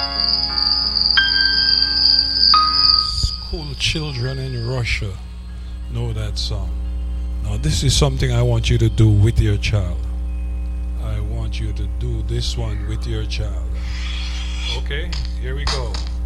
School children in Russia know that song. Now, this is something I want you to do with your child. I want you to do this one with your child. Okay, here we go.